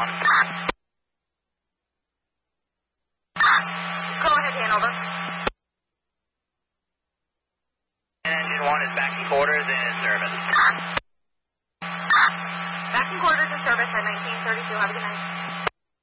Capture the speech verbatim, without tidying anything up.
one. Go ahead, Hanover. Engine one is back in quarters and in service. Back in quarters in service at nineteen thirty-two. Have a good night.